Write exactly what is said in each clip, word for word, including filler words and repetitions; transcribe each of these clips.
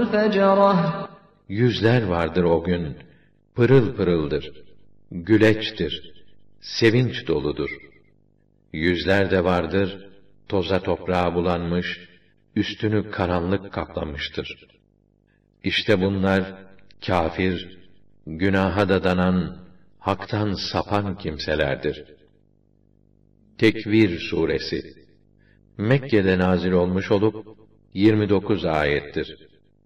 فَجَرَةٌ Yüzler vardır o gün, pırıl pırıldır, güleçtir, sevinç doludur. Yüzler de vardır, toza toprağa bulanmış, üstünü karanlık kaplamıştır. İşte bunlar, kâfir, günaha dadanan, haktan sapan kimselerdir. Tekvir suresi Mekke'de nazil olmuş olup yirmi dokuz ayettir.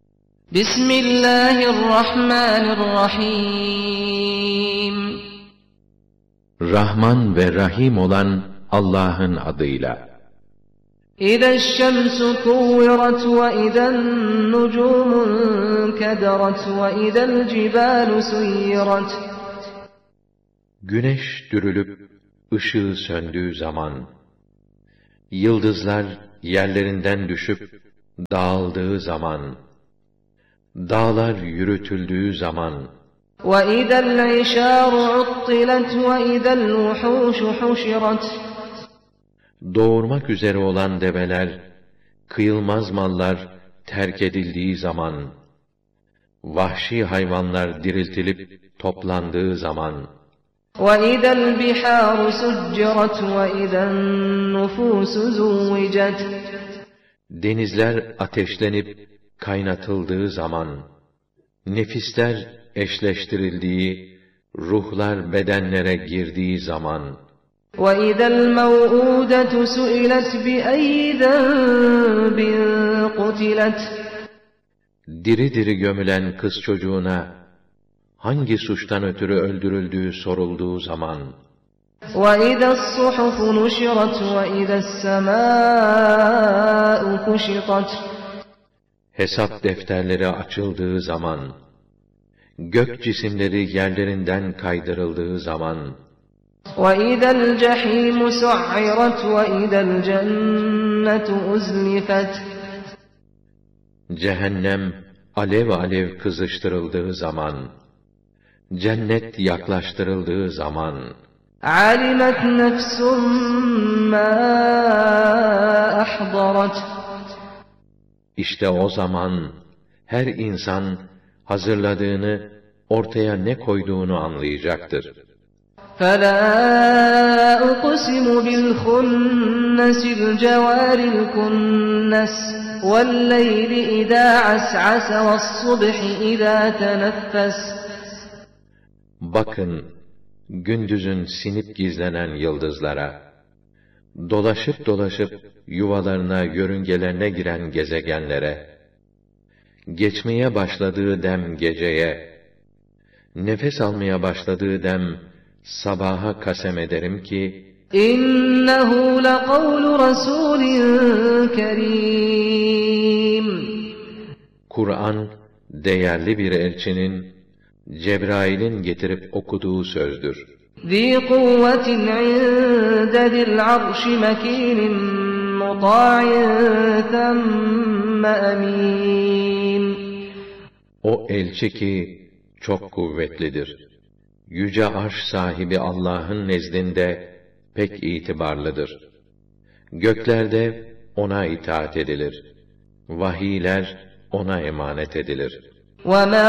Bismillahirrahmanirrahim. Rahman ve Rahim olan Allah'ın adıyla. İze'ş-şemsu kuvvirat ve ize'n-nucumu kederat ve ize'l-cibalu suyyirat. Güneş dürülüp ışığı söndüğü zaman, yıldızlar yerlerinden düşüp dağıldığı zaman, dağlar yürütüldüğü zaman, وَإِذَا الْعِشَارُ عُطِّلَتْ وَإِذَا الْوُحُوشُ حُشِرَتْ. doğurmak üzere olan develer, kıyılmaz mallar terk edildiği zaman, vahşi hayvanlar diriltilip toplandığı zaman, وَإِذَا الْبِحَارُ سُجِّرَتْ وَإِذَا النُّفُوسُ زُوِّجَتْ. denizler ateşlenip kaynatıldığı zaman, nefisler eşleştirildiği, ruhlar bedenlere girdiği zaman, وَإِذَا الْمَوْءُودَةُ سُئِلَتْ بِأَيِّ ذَنبٍ قُتِلَتْ. diri diri gömülen kız çocuğuna, hangi suçtan ötürü öldürüldüğü sorulduğu zaman, وَإِذَا الصُّحُفُ نُشِرَتْ وَإِذَا السَّمَاءُ كُشِطَتْ. hesap defterleri açıldığı zaman, gök cisimleri yerlerinden kaydırıldığı zaman, وَإِذَا الْجَحِيمُ سُعِّرَتْ وَإِذَا الْجَنَّةُ أُزْلِفَتْ. cehennem alev alev kızıştırıldığı zaman, cennet yaklaştırıldığı zaman, عَلِمَتْ نَفْسٌ مَّا أَحْضَرَتْ. İşte o zaman her insan hazırladığını, ortaya ne koyduğunu anlayacaktır. فَلَا أُقْسِمُ بِالْخُنَّسِ الْجَوَارِ الْكُنَّسِ وَاللَّيْلِ إِذَا عَسْعَسَ وَالصُّبْحِ إِذَا تَنَفَّسَ. Bakın, gündüzün sinip gizlenen yıldızlara, dolaşıp dolaşıp yuvalarına, yörüngelerine giren gezegenlere, geçmeye başladığı dem geceye, nefes almaya başladığı dem sabaha kasem ederim ki, İnnehu lekavlu rasulin kerim. Kur'an, değerli bir elçinin, Cebrail'in getirip okuduğu sözdür. ذِي قُوَّةٍ عِنْدَ ذِي الْعَرْشِ مَكِينٍ مُطَاعٍ ثَمَّ أَمِينٍ. O elçi ki, çok kuvvetlidir. Yüce Arş sahibi Allah'ın nezdinde pek itibarlıdır. Göklerde ona itaat edilir. Vahiyler ona emanet edilir. وَمَا